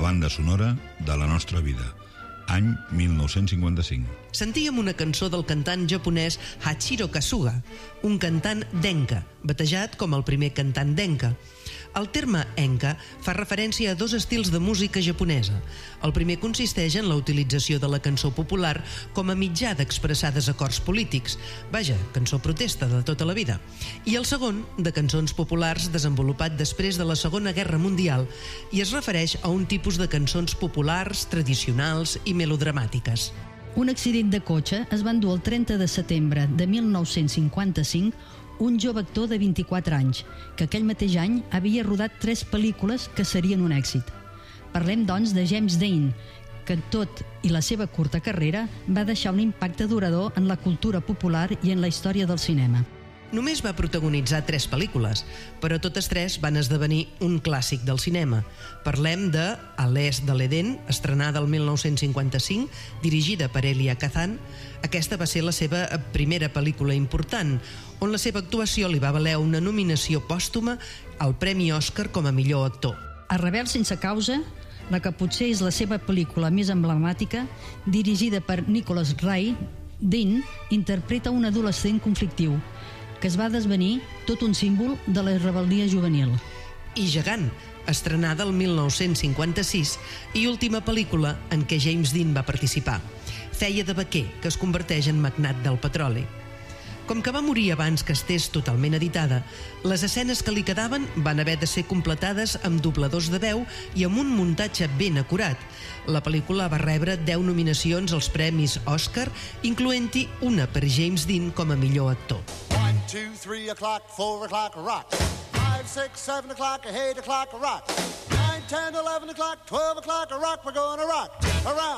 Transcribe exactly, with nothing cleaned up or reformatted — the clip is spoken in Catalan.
banda sonora de la nostra vida. Any mil nou-cents cinquanta-cinc. Sentíem una cançó del cantant japonès Hachiro Kasuga, un cantant d'enka, batejat com el primer cantant d'enka. El terme enka fa referència a dos estils de música japonesa. El primer consisteix en la utilització de la cançó popular com a mitjà d'expressar desacords polítics, vaja, cançó protesta de tota la vida, i el segon, de cançons populars desenvolupat després de la Segona Guerra Mundial, i es refereix a un tipus de cançons populars, tradicionals i melodramàtiques. Un accident de cotxe es va endur el trenta de setembre de mil nou-cents cinquanta-cinc un jove actor de vint-i-quatre anys, que aquell mateix any havia rodat tres pel·lícules que serien un èxit. Parlem, doncs, de James Dean, que en tot i la seva curta carrera va deixar un impacte durador en la cultura popular i en la història del cinema. Només va protagonitzar tres pel·lícules, però totes tres van esdevenir un clàssic del cinema. Parlem de A l'est de l'Eden, estrenada el mil nou-cents cinquanta-cinc, dirigida per Elia Kazan. Aquesta va ser la seva primera pel·lícula important, on la seva actuació li va valer una nominació pòstuma al Premi Òscar com a millor actor. A Rebel sense causa, la que potser és la seva pel·lícula més emblemàtica, dirigida per Nicholas Ray, Dean interpreta un adolescent conflictiu, que es va desvenir tot un símbol de la rebel·lia juvenil. I Gegant, estrenada el mil nou-cents cinquanta-sis i última pel·lícula en què James Dean va participar. Feia de vaquer, que es converteix en magnat del petroli. Com que va morir abans que estés totalment editada, les escenes que li quedaven van haver de ser completades amb dobladors de veu i amb un muntatge ben acurat. La pel·lícula va rebre deu nominacions als premis Òscar, incloent-hi una per James Dean com a millor actor. one, two, three o'clock, four o'clock, rock. five, six, seven o'clock, eight o'clock, rock. nine, ten, eleven o'clock, twelve o'clock, rock. We're gonna rock around.